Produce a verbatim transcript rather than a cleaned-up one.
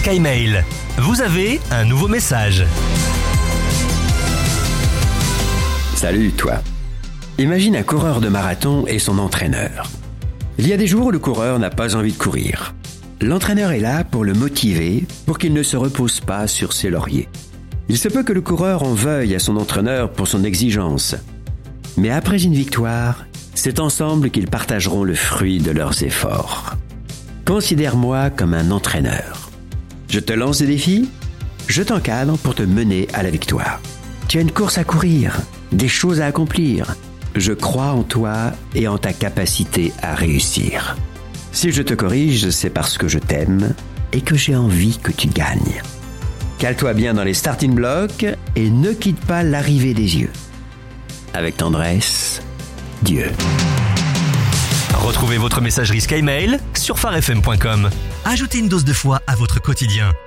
SkyMail. Vous avez un nouveau message. Salut toi. Imagine un coureur de marathon et son entraîneur. Il y a des jours où le coureur n'a pas envie de courir. L'entraîneur est là pour le motiver, pour qu'il ne se repose pas sur ses lauriers. Il se peut que le coureur en veuille à son entraîneur pour son exigence. Mais après une victoire, c'est ensemble qu'ils partageront le fruit de leurs efforts. Considère-moi comme un entraîneur. Je te lance des défis, je t'encadre pour te mener à la victoire. Tu as une course à courir, des choses à accomplir. Je crois en toi et en ta capacité à réussir. Si je te corrige, c'est parce que je t'aime et que j'ai envie que tu gagnes. Cale-toi bien dans les starting blocks et ne quitte pas l'arrivée des yeux. Avec tendresse, Dieu. Retrouvez votre messagerie SkyMail sur phare f m point com. Ajoutez une dose de foi à votre quotidien.